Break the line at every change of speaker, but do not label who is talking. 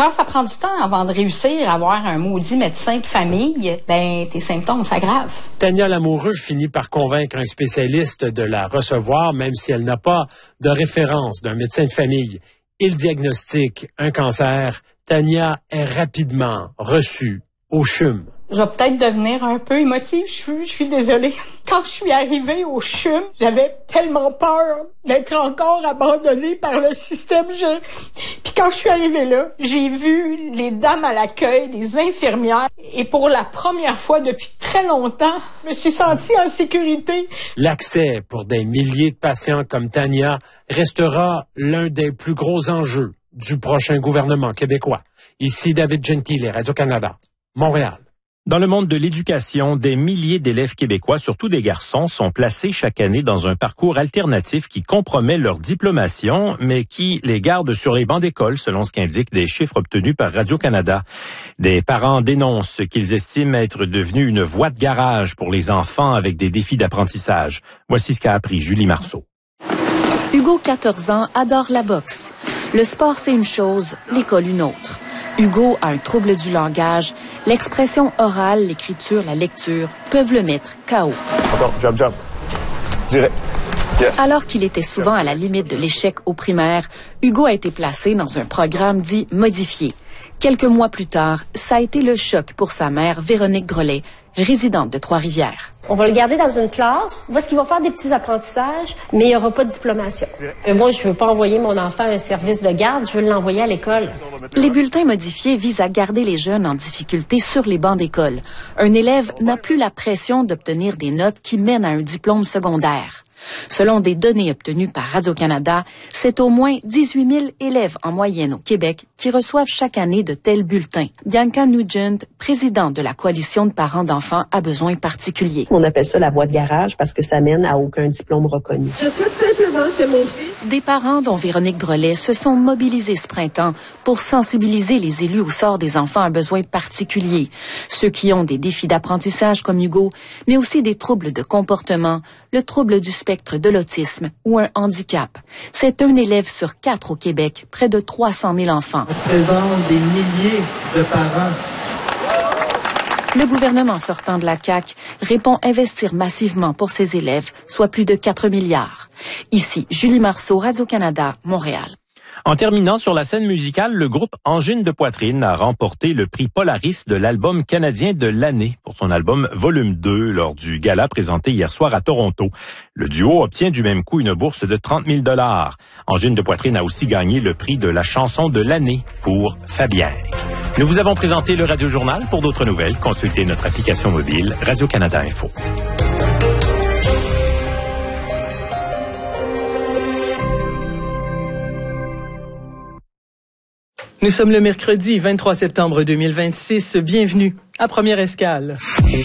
Quand ça prend du temps avant de réussir à avoir un maudit médecin de famille, ben tes symptômes s'aggravent.
Tania Lamoureux finit par convaincre un spécialiste de la recevoir, même si elle n'a pas de référence d'un médecin de famille. Il diagnostique un cancer. Tania est rapidement reçue au CHUM.
Je vais peut-être devenir un peu émotive, je suis désolée. Quand je suis arrivée au CHUM, j'avais tellement peur d'être encore abandonnée par le système. Puis quand je suis arrivée là, j'ai vu les dames à l'accueil, les infirmières, et pour la première fois depuis très longtemps, je me suis sentie en sécurité.
L'accès pour des milliers de patients comme Tania restera l'un des plus gros enjeux du prochain gouvernement québécois. Ici David Gentile, Radio-Canada, Montréal.
Dans le monde de l'éducation, des milliers d'élèves québécois, surtout des garçons, sont placés chaque année dans un parcours alternatif qui compromet leur diplomation, mais qui les garde sur les bancs d'école, selon ce qu'indiquent des chiffres obtenus par Radio-Canada. Des parents dénoncent ce qu'ils estiment être devenu une voie de garage pour les enfants avec des défis d'apprentissage. Voici ce qu'a appris Julie Marceau.
Hugo, 14 ans, adore la boxe. Le sport, c'est une chose, l'école une autre. Hugo a un trouble du langage. L'expression orale, l'écriture, la lecture peuvent le mettre KO.
Encore, jump. Direct. Yes.
Alors qu'il était souvent à la limite de l'échec au primaire, Hugo a été placé dans un programme dit modifié. Quelques mois plus tard, ça a été le choc pour sa mère, Véronique Drolet, résidente de Trois-Rivières.
On va le garder dans une classe, où est-ce qu'il va faire des petits apprentissages, mais il n'y aura pas de diplomation. Moi, je ne veux pas envoyer mon enfant à un service de garde, je veux l'envoyer à l'école.
Les bulletins modifiés visent à garder les jeunes en difficulté sur les bancs d'école. Un élève n'a plus la pression d'obtenir des notes qui mènent à un diplôme secondaire. Selon des données obtenues par Radio-Canada, c'est au moins 18 000 élèves en moyenne au Québec qui reçoivent chaque année de tels bulletins. Bianca Nugent, présidente de la Coalition de parents d'enfants à besoins particuliers.
On appelle ça la voie de garage parce que ça mène à aucun diplôme reconnu.
Je souhaite simplement que mon fils...
Des parents, dont Véronique Drolet, se sont mobilisés ce printemps pour sensibiliser les élus au sort des enfants à besoins particuliers. Ceux qui ont des défis d'apprentissage comme Hugo, mais aussi des troubles de comportement, le trouble du spectre de l'autisme ou un handicap. C'est un élève sur 4 au Québec, près de 300 000 enfants.
On présente des milliers de parents.
Le gouvernement sortant de la CAQ répond investir massivement pour ses élèves, soit plus de 4 milliards. Ici, Julie Marceau, Radio-Canada, Montréal.
En terminant sur la scène musicale, le groupe Angine de Poitrine a remporté le prix Polaris de l'album canadien de l'année pour son album Volume 2 lors du gala présenté hier soir à Toronto. Le duo obtient du même coup une bourse de 30 000 $. Angine de Poitrine a aussi gagné le prix de la chanson de l'année pour Fabienne. Nous vous avons présenté le Radio Journal. Pour d'autres nouvelles, consultez notre application mobile Radio-Canada Info.
Nous sommes le mercredi 23 septembre 2026. Bienvenue à Première Escale.